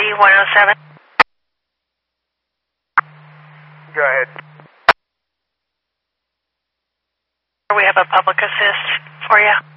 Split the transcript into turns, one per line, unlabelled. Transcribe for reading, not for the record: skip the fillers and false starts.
107.
Go ahead.
We have a public assist for you.